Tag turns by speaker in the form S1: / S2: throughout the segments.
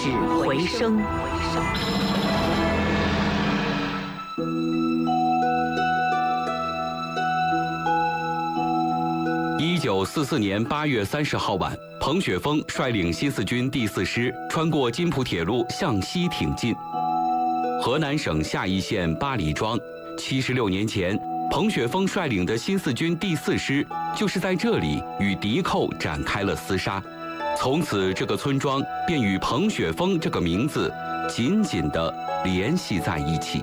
S1: 史回声。
S2: 1944年8月30号晚，彭雪枫率领新四军第4师穿过津浦铁路向西挺进。河南省夏邑县八里庄，76年前，彭雪枫率领的新四军第4师就是在这里与敌寇展开了厮杀。从此，这个村庄便与彭雪枫这个名字紧紧地联系在一起。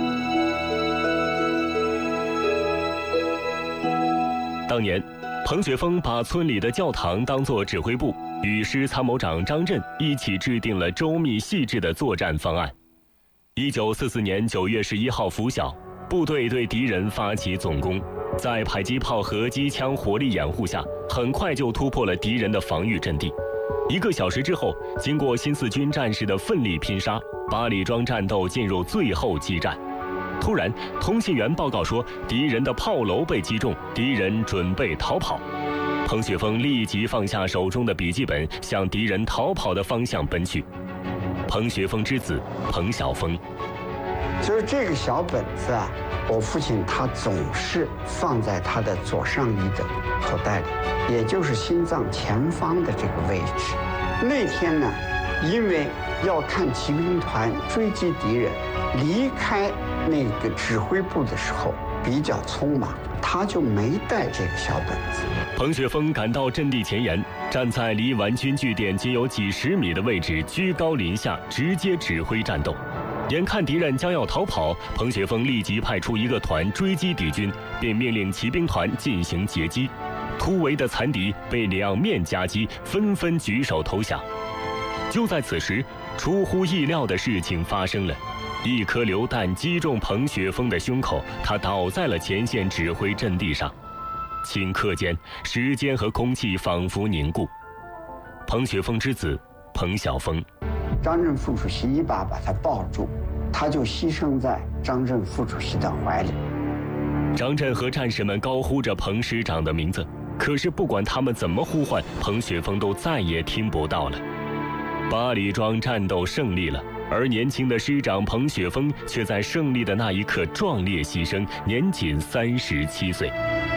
S3: 当年，彭雪枫把村里的教堂当作指挥部，与师参谋长张震一起制定了周密细致的作战方案。1944年9月11号拂晓，部队对敌人发起总攻，在迫击炮和机枪火力掩护下，很快就突破了敌人的防御阵地。1个小时之后，经过新四军战士的奋力拼杀，八里庄战斗进入最后激战。突然，通信员报告说，敌人的炮楼被击中，敌人准备逃跑。彭雪枫立即放下手中的笔记本，向敌人逃跑的方向奔去。彭雪枫之子彭晓枫，
S4: 就是这个小本子啊，我父亲他总是放在他的左上衣的口袋里，也就是心脏前方的这个位置。那天呢，因为要看骑兵团追击敌人，离开那个指挥部的时候比较匆忙，他就没带这个小本子。
S3: 彭雪枫赶到阵地前沿，站在离顽军据点仅有几十米的位置，居高临下，直接指挥战斗。眼看敌人将要逃跑，彭雪枫立即派出1个团追击敌军，并命令骑兵团进行截击。突围的残敌被两面夹击，纷纷举手投降。就在此时，出乎意料的事情发生了。1颗榴弹击中彭雪枫的胸口，他倒在了前线指挥阵地上。顷刻间，时间和空气仿佛凝固。彭雪枫之子彭晓枫，
S4: 张震副主席一把把他抱住，他就牺牲在张震副主席的怀里。
S3: 张震和战士们高呼着彭师长的名字，可是不管他们怎么呼唤，彭雪枫都再也听不到了。八里庄战斗胜利了，而年轻的师长彭雪枫却在胜利的那一刻壮烈牺牲，年仅37岁。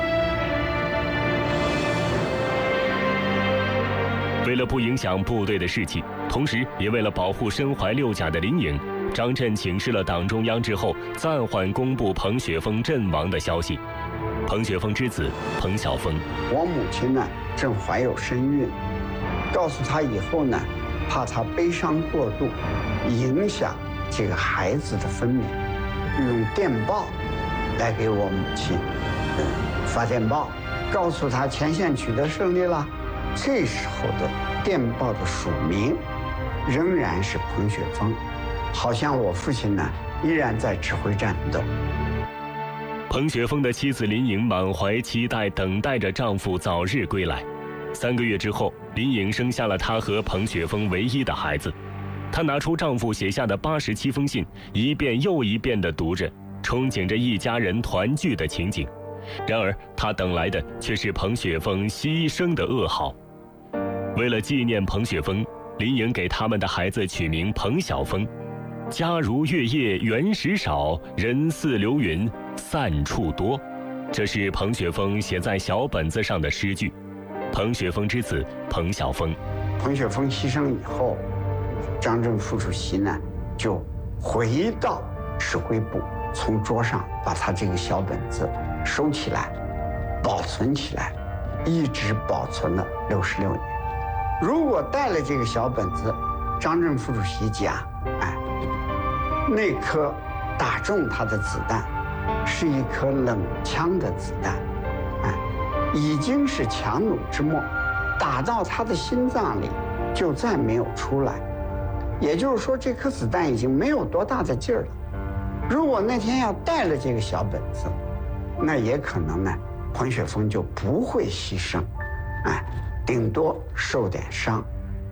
S3: 为了不影响部队的士气，同时也为了保护身怀6甲的林颖，张震请示了党中央之后，暂缓公布彭雪枫阵亡的消息。彭雪枫之子彭晓枫，
S4: 我母亲呢正怀有身孕，告诉她以后呢，怕她悲伤过度，影响这个孩子的分娩，用电报来给我母亲发电报，告诉她前线取得胜利了。这时候的电报的署名仍然是彭雪枫，好像我父亲呢依然在指挥战斗。
S3: 彭雪枫的妻子林颖满怀期待，等待着丈夫早日归来。3个月之后，林颖生下了她和彭雪枫唯一的孩子。她拿出丈夫写下的87封信，一遍又一遍地读着，憧憬着一家人团聚的情景。然而，她等来的却是彭雪枫牺牲的噩耗。为了纪念彭雪枫，林颖给他们的孩子取名彭晓枫。家如月夜圆时少，人似流云散处多。这是彭雪枫写在小本子上的诗句。彭雪枫之子彭晓枫，
S4: 彭雪枫牺牲以后，张震副主席呢就回到指挥部，从桌上把他这个小本子收起来，保存起来，一直保存了66年。如果带了这个小本子，张震副主席讲，那颗打中他的子弹是一颗冷枪的子弹，已经是强弩之末，打到他的心脏里就再没有出来。也就是说，这颗子弹已经没有多大的劲儿了。如果那天要带了这个小本子，那也可能呢，彭雪枫就不会牺牲，顶多受点伤。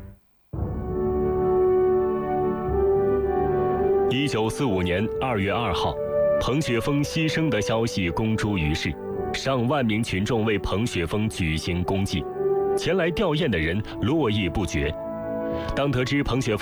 S3: 1945年2月2号，彭雪枫牺牲的消息公诸于世，上万名群众为彭雪枫举行公祭，前来吊唁的人络绎不绝。当得知彭雪枫